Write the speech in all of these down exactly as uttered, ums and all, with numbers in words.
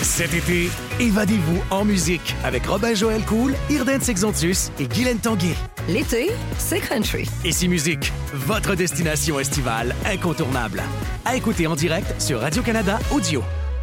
Cet été, évadez-vous en musique avec Robin-Joël Cool, Irden Sexontus et Guylaine Tanguay. L'été, c'est country. Ici Musique, votre destination estivale incontournable. À écouter en direct sur Radio-Canada Audio.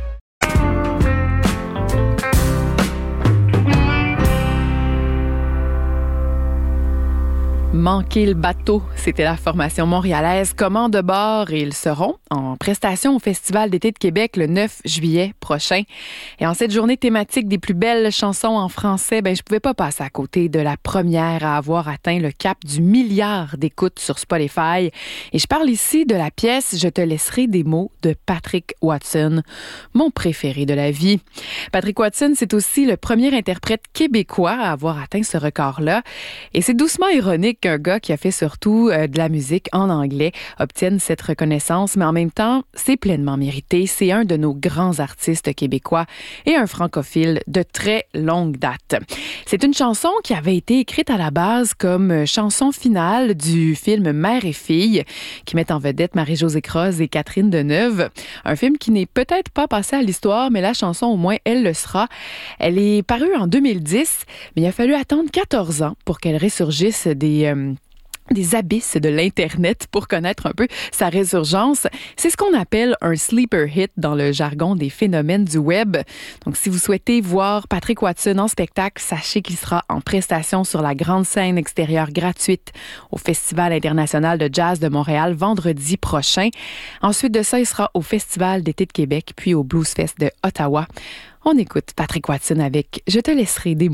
Manquer le bateau, c'était la formation montréalaise Commande de bord et ils seront en prestation au Festival d'été de Québec le neuf juillet prochain. Et en cette journée thématique des plus belles chansons en français, ben je pouvais pas passer à côté de la première à avoir atteint le cap du milliard d'écoutes sur Spotify. Et je parle ici de la pièce Je te laisserai des mots de Patrick Watson, mon préféré de la vie. Patrick Watson, c'est aussi le premier interprète québécois à avoir atteint ce record-là. Et c'est doucement ironique qu'un gars qui a fait surtout euh, de la musique en anglais obtienne cette reconnaissance, mais en même temps, c'est pleinement mérité. C'est un de nos grands artistes québécois et un francophile de très longue date. C'est une chanson qui avait été écrite à la base comme chanson finale du film Mère et fille, qui met en vedette Marie-Josée Croze et Catherine Deneuve. Un film qui n'est peut-être pas passé à l'histoire, mais la chanson, au moins, elle le sera. Elle est parue en deux mille dix, mais il a fallu attendre quatorze ans pour qu'elle ressurgisse des... Euh, des abysses de l'Internet pour connaître un peu sa résurgence. C'est ce qu'on appelle un sleeper hit dans le jargon des phénomènes du web. Donc, si vous souhaitez voir Patrick Watson en spectacle, sachez qu'il sera en prestation sur la grande scène extérieure gratuite au Festival international de jazz de Montréal vendredi prochain. Ensuite de ça, il sera au Festival d'été de Québec puis au Blues Fest de Ottawa. On écoute Patrick Watson avec « Je te laisserai des mots ».